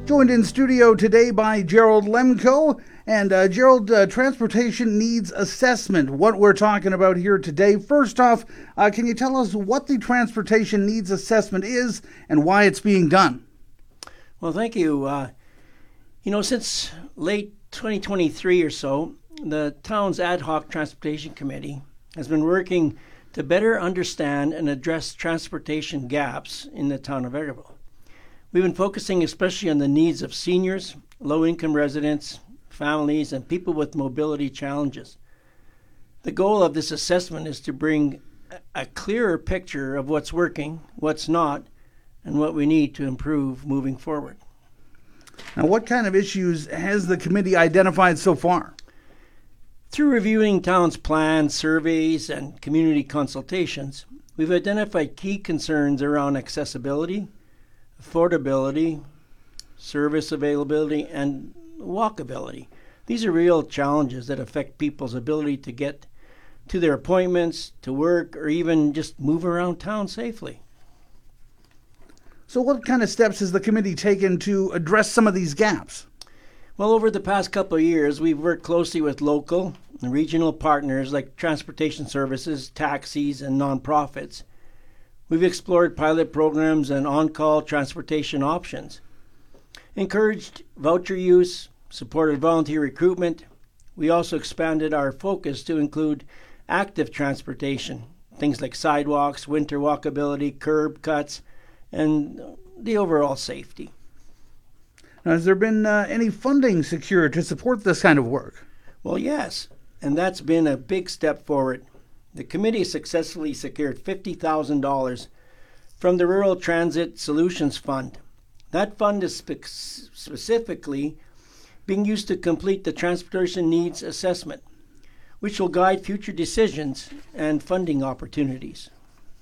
Joined in studio today by Gerald Lemko. And Gerald, transportation needs assessment, what we're talking about here today. First off, can you tell us what the transportation needs assessment is and why it's being done? Well, thank you. Since late 2023 or so, the town's ad hoc transportation committee has been working to better understand and address transportation gaps in the town of Vegreville. We've been focusing especially on the needs of seniors, low-income residents, families, and people with mobility challenges. The goal of this assessment is to bring a clearer picture of what's working, what's not, and what we need to improve moving forward. Now, what kind of issues has the committee identified so far? Through reviewing town's plans, surveys, and community consultations, we've identified key concerns around accessibility, affordability, service availability, and walkability. These are real challenges that affect people's ability to get to their appointments, to work, or even just move around town safely. So what kind of steps has the committee taken to address some of these gaps? Well, over the past couple of years, we've worked closely with local and regional partners like transportation services, taxis, and nonprofits. We've explored pilot programs and on-call transportation options, encouraged voucher use, supported volunteer recruitment. We also expanded our focus to include active transportation, things like sidewalks, winter walkability, curb cuts, and the overall safety. Now, has there been any funding secured to support this kind of work? Well, yes, and that's been a big step forward. The committee successfully secured $50,000 from the Rural Transit Solutions Fund. That fund is specifically being used to complete the transportation needs assessment, which will guide future decisions and funding opportunities.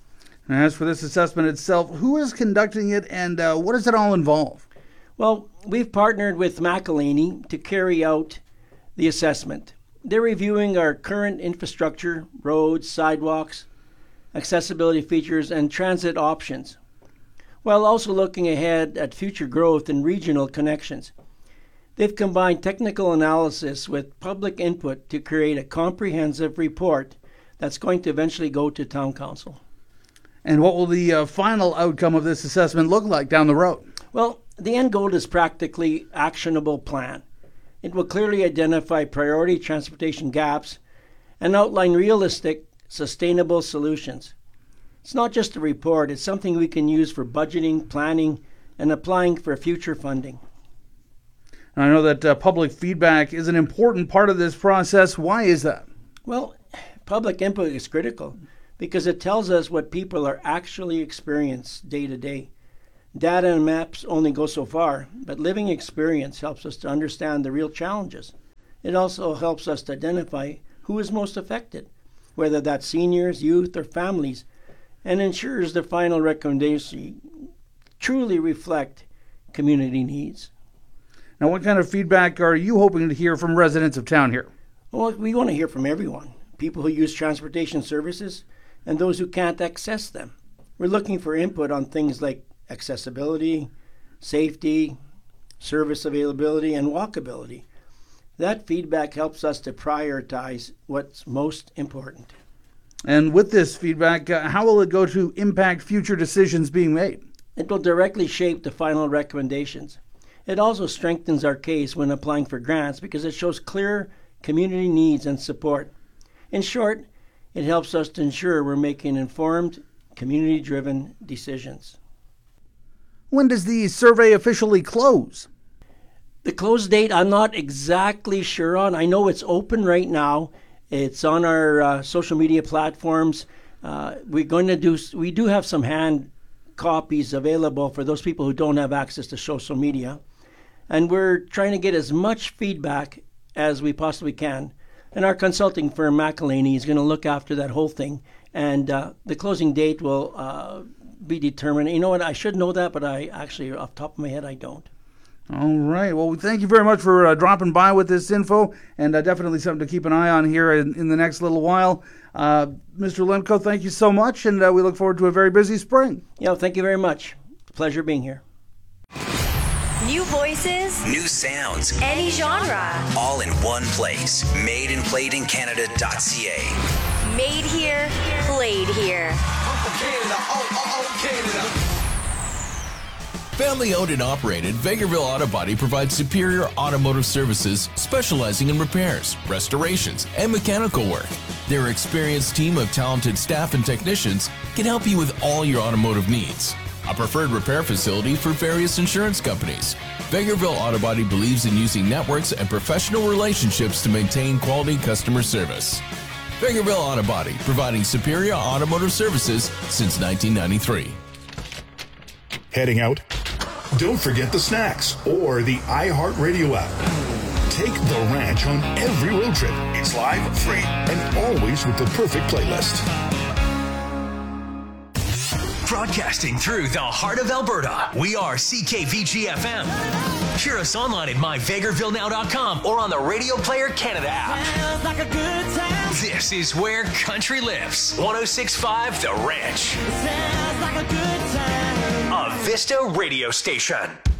And as for this assessment itself, who is conducting it and what does it all involve? Well, we've partnered with McElhaney to carry out the assessment. They're reviewing our current infrastructure, roads, sidewalks, accessibility features, and transit options, while also looking ahead at future growth and regional connections. They've combined technical analysis with public input to create a comprehensive report that's going to eventually go to Town Council. And what will the final outcome of this assessment look like down the road? Well, the end goal is practically actionable plan. It will clearly identify priority transportation gaps and outline realistic, sustainable solutions. It's not just a report, it's something we can use for budgeting, planning, and applying for future funding. And I know that public feedback is an important part of this process. Why is that? Well, public input is critical because it tells us what people are actually experiencing day to day. Data and maps only go so far, but living experience helps us to understand the real challenges. It also helps us to identify who is most affected, whether that's seniors, youth, or families, and ensures the final recommendation truly reflect community needs. Now, what kind of feedback are you hoping to hear from residents of town here? Well, we want to hear from everyone, people who use transportation services and those who can't access them. We're looking for input on things like accessibility, safety, service availability, and walkability. That feedback helps us to prioritize what's most important. And with this feedback, how will it go to impact future decisions being made? It will directly shape the final recommendations. It also strengthens our case when applying for grants because it shows clear community needs and support. In short, it helps us to ensure we're making informed, community-driven decisions. When does the survey officially close? The close date, I'm not exactly sure on. I know it's open right now. It's on our social media platforms. We do have some hand copies available for those people who don't have access to social media. And we're trying to get as much feedback as we possibly can. And our consulting firm, McElhaney, is going to look after that whole thing. And the closing date will be determined. You know what? I should know that, but I actually, off the top of my head, I don't. All right. Well, thank you very much for dropping by with this info, and definitely something to keep an eye on here in the next little while. Mr. Lemko, thank you so much, and we look forward to a very busy spring. Yeah, thank you very much. Pleasure being here. New voices, new sounds, any genre. all in one place. MadeandPlayedInCanada.ca. Made here, played here. Family owned and operated, Vegreville Auto Body provides superior automotive services specializing in repairs, restorations, and mechanical work. Their experienced team of talented staff and technicians can help you with all your automotive needs. A preferred repair facility for various insurance companies. Vegreville Auto Body believes in using networks and professional relationships to maintain quality customer service. Vegreville Auto Body, providing superior automotive services since 1993. Heading out? Don't forget the snacks or the iHeartRadio app. Take The Ranch on every road trip. It's live, free, and always with the perfect playlist. Broadcasting through the heart of Alberta, we are CKVG-FM. Hear us online at myvegrevillenow.com or on the Radio Player Canada app. Like a good time. This is where country lives. 106.5 The Ranch. Sounds like a good time. A Vista radio station.